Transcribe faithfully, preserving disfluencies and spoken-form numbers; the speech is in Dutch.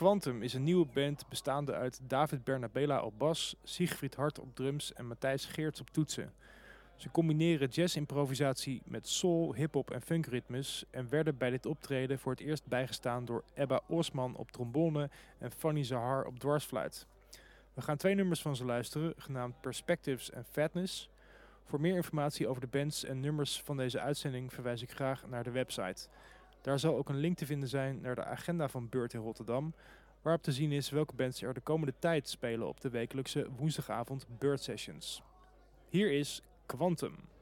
Quantum is een nieuwe band bestaande uit David Bernabela op bas, Siegfried Hart op drums en Matthijs Geerts op toetsen. Ze combineren jazz-improvisatie met soul, hip-hop en funkritmes en werden bij dit optreden voor het eerst bijgestaan door Ebba Osman op trombone en Fanny Zahar op dwarsfluit. We gaan twee nummers van ze luisteren, genaamd Perspectives en Fatness. Voor meer informatie over de bands en nummers van deze uitzending verwijs ik graag naar de website. Daar zal ook een link te vinden zijn naar de agenda van Beurt in Rotterdam, waarop te zien is welke bands er de komende tijd spelen op de wekelijkse woensdagavond Beurt Sessions. Hier is Quantum.